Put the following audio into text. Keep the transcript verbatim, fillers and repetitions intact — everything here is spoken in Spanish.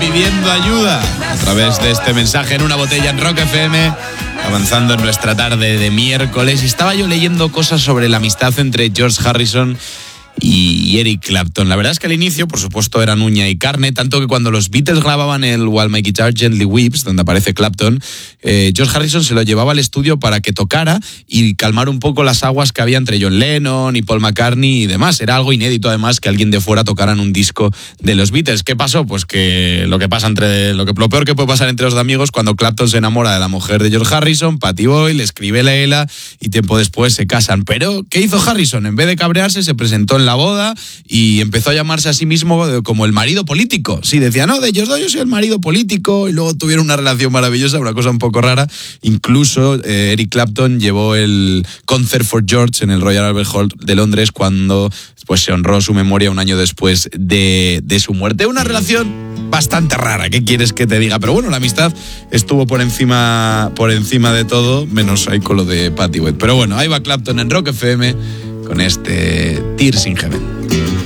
pidiendo ayuda a través de este mensaje en una botella en Rock F M, avanzando en nuestra tarde de miércoles. Y estaba yo leyendo cosas sobre la amistad entre George Harrison y Eric Clapton. La verdad es que al inicio, por supuesto, eran uña y carne, tanto que cuando los Beatles grababan el While My Guitar Gently Weeps, donde aparece Clapton, eh, George Harrison se lo llevaba al estudio para que tocara y calmar un poco las aguas que había entre John Lennon y Paul McCartney y demás. Era algo inédito, además, que alguien de fuera tocara en un disco de los Beatles. ¿Qué pasó? Pues que lo que pasa entre lo que lo peor que puede pasar entre los amigos, cuando Clapton se enamora de la mujer de George Harrison, Pattie Boyd, le escribe Leila y tiempo después se casan. Pero ¿qué hizo Harrison? En vez de cabrearse, se presentó en la boda y empezó a llamarse a sí mismo como el marido político. Sí, decía, no, de ellos dos yo soy el marido político, y luego tuvieron una relación maravillosa, una cosa un poco rara. Incluso eh, Eric Clapton llevó el Concert for George en el Royal Albert Hall de Londres cuando pues, se honró su memoria un año después de, de su muerte. Una relación bastante rara, ¿qué quieres que te diga? Pero bueno, la amistad estuvo por encima, por encima de todo, menos ahí con lo de Pattie Boyd. Pero bueno, ahí va Clapton en Rock F M con este Tears in Heaven.